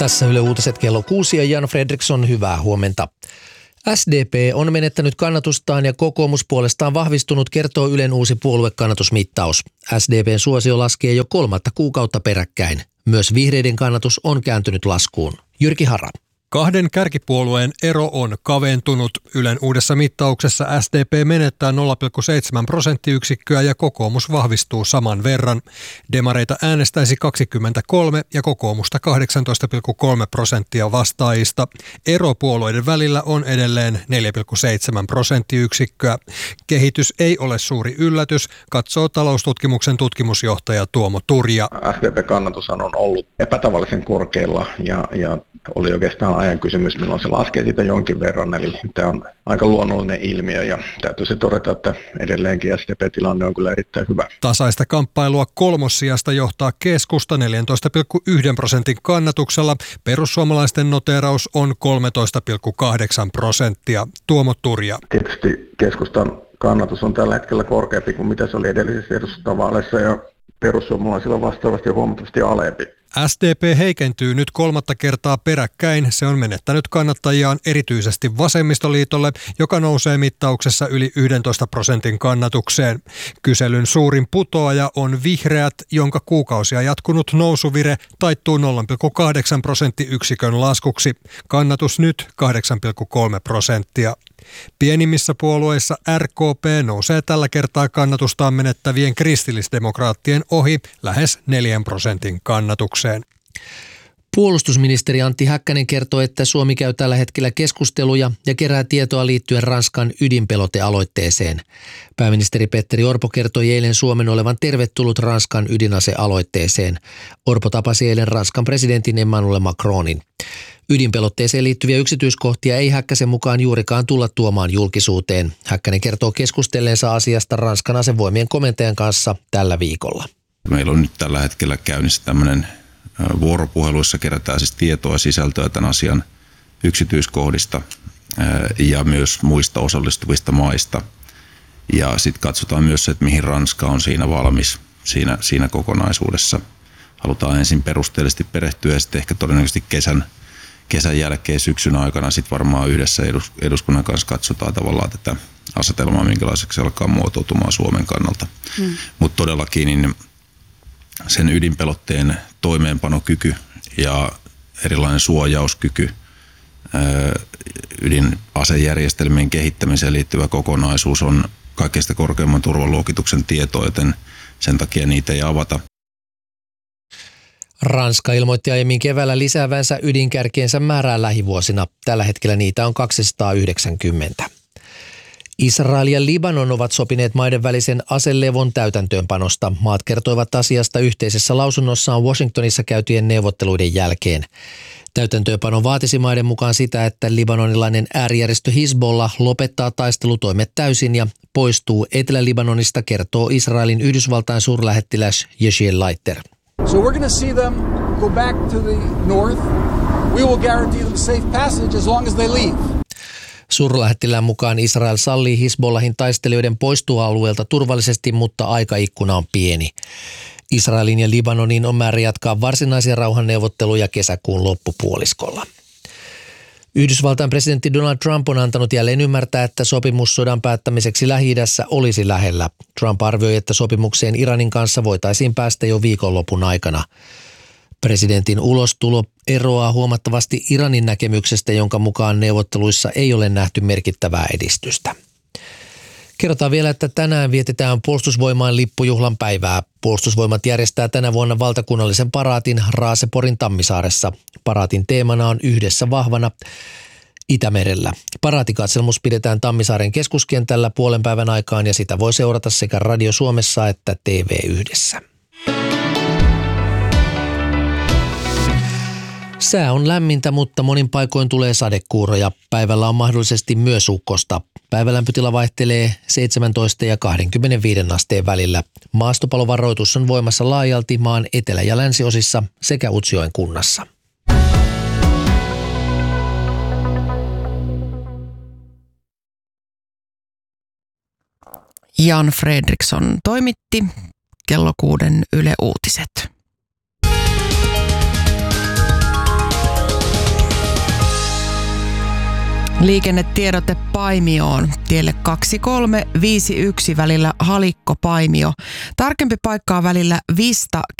Tässä Yle Uutiset kello 6 ja Jan Fredriksson, hyvää huomenta. SDP on menettänyt kannatustaan ja kokoomus puolestaan vahvistunut, kertoo Ylen uusi puoluekannatusmittaus. SDPn suosio laskee jo 3. kuukautta peräkkäin. Myös vihreiden kannatus on kääntynyt laskuun. Jyrki Hara. Kahden kärkipuolueen ero on kaventunut. Ylen uudessa mittauksessa SDP menettää 0,7 prosenttiyksikköä ja kokoomus vahvistuu saman verran. Demareita äänestäisi 23 ja kokoomusta 18,3% vastaajista. Ero puolueiden välillä on edelleen 4,7 prosenttiyksikköä. Kehitys ei ole suuri yllätys, katsoo taloustutkimuksen tutkimusjohtaja Tuomo Turja. SDP-kannatushan on ollut epätavallisen korkealla ja oli oikeastaan ajan kysymys, milloin se laskee siitä jonkin verran, eli tämä on aika luonnollinen ilmiö ja täytyy se todeta, että edelleenkin SDP-tilanne on kyllä erittäin hyvä. Tasaista kamppailua kolmossijasta johtaa keskusta 14,1% kannatuksella. Perussuomalaisten noteeraus on 13,8%. Tuomo Turja. Tietysti keskustan kannatus on tällä hetkellä korkeampi kuin mitä se oli edellisissä eduskuntavaaleissa ja perussuomalaisilla vastaavasti huomattavasti alempi. SDP heikentyy nyt 3. kertaa peräkkäin. Se on menettänyt kannattajiaan erityisesti vasemmistoliitolle, joka nousee mittauksessa yli 11% kannatukseen. Kyselyn suurin putoaja on vihreät, jonka kuukausia jatkunut nousuvire taittuu 0,8 prosenttiyksikön laskuksi. Kannatus nyt 8,3%. Pienimmissä puolueissa RKP nousee tällä kertaa kannatustaan menettävien kristillisdemokraattien ohi lähes 4% kannatukseen. Puolustusministeri Antti Häkkänen kertoo, että Suomi käy tällä hetkellä keskusteluja ja kerää tietoa liittyen Ranskan ydinpelotealoitteeseen. Pääministeri Petteri Orpo kertoi eilen Suomen olevan tervetullut Ranskan ydinasealoitteeseen. Orpo tapasi eilen Ranskan presidentin Emmanuel Macronin. Ydinpelotteeseen liittyviä yksityiskohtia ei Häkkäsen mukaan juurikaan tulla tuomaan julkisuuteen. Häkkänen kertoo keskustelleensa asiasta Ranskan asevoimien komentajan kanssa tällä viikolla. Meillä on nyt tällä hetkellä käynnissä tämmöinen vuoropuheluissa, kerätään siis tietoa ja sisältöä tämän asian yksityiskohdista ja myös muista osallistuvista maista. Ja sitten katsotaan myös, että mihin Ranska on siinä valmis siinä kokonaisuudessa. Halutaan ensin perusteellisesti perehtyä ja sitten ehkä todennäköisesti kesän jälkeen syksyn aikana sitten varmaan yhdessä eduskunnan kanssa katsotaan tavallaan tätä asetelmaa, minkälaiseksi se alkaa muotoutumaan Suomen kannalta. Mutta todellakin niin sen ydinpelotteen toimeenpanokyky ja erilainen suojauskyky, ydinasejärjestelmien kehittämiseen liittyvä kokonaisuus on kaikkein korkeimman turvaluokituksen tieto, joten sen takia niitä ei avata. Ranska ilmoitti aiemmin keväällä lisäävänsä ydinkärkiensä määrää lähivuosina. Tällä hetkellä niitä on 290. Israel ja Libanon ovat sopineet maiden välisen aselevon täytäntöönpanosta. Maat kertoivat asiasta yhteisessä lausunnossaan Washingtonissa käytyjen neuvotteluiden jälkeen. Täytäntöönpano vaatisi maiden mukaan sitä, että libanonilainen äärijärjestö Hizbollah lopettaa taistelutoimet täysin ja poistuu Etelä-Libanonista, kertoo Israelin Yhdysvaltain suurlähettiläs Yechiel Leiter. So we're going to see them go back to the north. We will guarantee them safe passage as long as they leave. Suurlähettilään mukaan Israel sallii Hizbollahin taistelijoiden poistua alueelta turvallisesti, mutta aikaikkuna on pieni. Israelin ja Libanonin on määrä jatkaa varsinaisia rauhanneuvotteluja kesäkuun loppupuoliskolla. Yhdysvaltain presidentti Donald Trump on antanut jälleen ymmärtää, että sopimus sodan päättämiseksi Lähi-idässä olisi lähellä. Trump arvioi, että sopimukseen Iranin kanssa voitaisiin päästä jo viikonlopun aikana. Presidentin ulostulo eroaa huomattavasti Iranin näkemyksestä, jonka mukaan neuvotteluissa ei ole nähty merkittävää edistystä. Kerrotaan vielä, että tänään vietetään Puolustusvoimain lippujuhlan päivää. Puolustusvoimat järjestää tänä vuonna valtakunnallisen paraatin Raaseporin Tammisaaressa. Paraatin teemana on Yhdessä vahvana Itämerellä. Paraatikatselmus pidetään Tammisaaren keskuskentällä puolen päivän aikaan ja sitä voi seurata sekä Radio Suomessa että TV1. Sää on lämmintä, mutta monin paikoin tulee sadekuuroja. Päivällä on mahdollisesti myös ukkosta. Päivälämpötila vaihtelee 17 ja 25 asteen välillä. Maastopalovaroitus on voimassa laajalti maan etelä- ja länsiosissa sekä Utsjoen kunnassa. Jan Fredriksson toimitti kello 6 Yle Uutiset. Liikennetiedote Paimioon, tielle 2351 välillä Halikko-Paimio. Tarkempi paikka on välillä Vista